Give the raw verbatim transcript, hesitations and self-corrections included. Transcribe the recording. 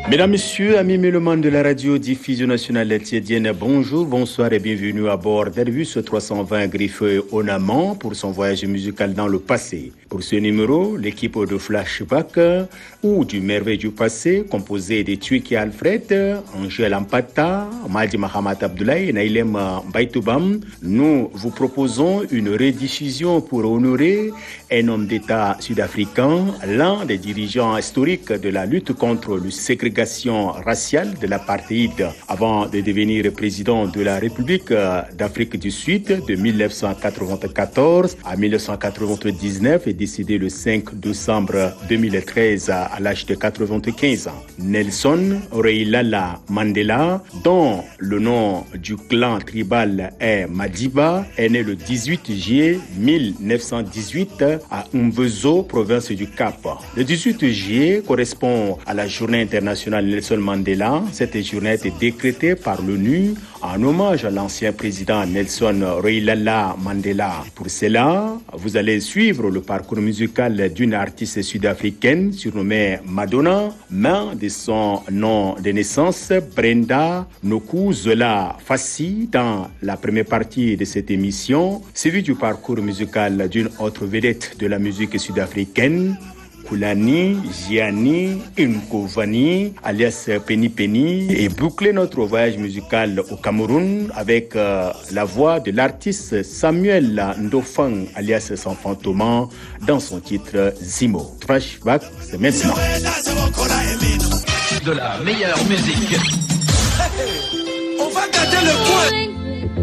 Mesdames, Messieurs, amis mélomanes de la radio diffusion nationale tchadienne, bonjour, bonsoir et bienvenue à bord d'Airbus trois cent vingt griffé au Naman pour son voyage musical dans le passé. Pour ce numéro, l'équipe de Flashback ou du Merveille du passé, composée de Twiki Alfred, Angèle Ampata, Maldi Mahamat Abdoulaye et Naïlem Mbaïtoubam, nous vous proposons une rediffusion pour honorer un homme d'État sud-africain, l'un des dirigeants historiques de la lutte contre le ségrégation raciale de l'apartheid avant de devenir président de la République d'Afrique du Sud de mille neuf cent quatre-vingt-quatorze à mille neuf cent quatre-vingt-dix-neuf et décédé le cinq décembre deux mille treize à l'âge de quatre-vingt-quinze ans. Nelson Rolihlahla Mandela, dont le nom du clan tribal est Madiba, est né le dix-huit juillet mille neuf cent dix-huit à Mvezo, province du Cap. Le dix-huit juillet correspond à la journée internationale Nelson Mandela. Cette journée a été décrétée par l'ONU en hommage à l'ancien président Nelson Rolihlahla Mandela. Pour cela, vous allez suivre le parcours musical d'une artiste sud-africaine surnommée Madonna, mais de son nom de naissance, Brenda Nokuzola Fassi, dans la première partie de cette émission, suivi du parcours musical d'une autre vedette de la musique sud-africaine, Kulani Gianni Nkovani, alias Penny Penny, et boucler notre voyage musical au Cameroun avec euh, la voix de l'artiste Samuel Ndofang, alias Sans Fantoman, dans son titre Zimo. Flashback, c'est maintenant. De la meilleure musique. On va gâter le coin.